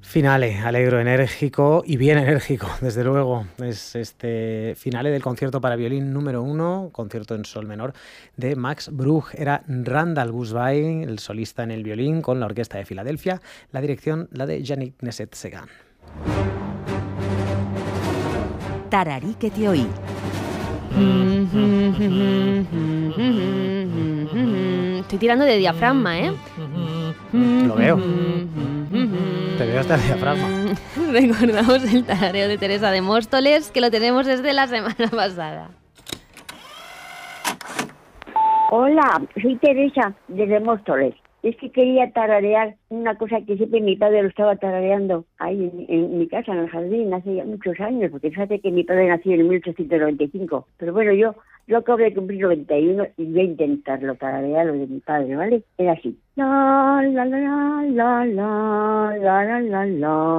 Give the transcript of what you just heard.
Finale, alegro, enérgico y bien enérgico, desde luego. Es este finale del concierto para violín número 1, concierto en sol menor de Max Bruch. Era Randall Busby, el solista en el violín, con la Orquesta de Filadelfia, la dirección la de Yannick Nézet-Séguin. Tararí que te oí. Estoy tirando de diafragma, ¿eh? Lo veo. Te veo hasta el diafragma. Recordamos el tarareo de Teresa de Móstoles, que lo tenemos desde la semana pasada. Hola, soy Teresa de Móstoles. Es que quería tararear una cosa que siempre mi padre lo estaba tarareando ahí en mi casa, en el jardín, hace ya muchos años, porque fíjate que mi padre nació en 1895. Pero bueno, yo acabo de cumplir 91 y voy a intentarlo, tararear lo de mi padre, ¿vale? Era así. La, la, la, la, la, la, la, la, la.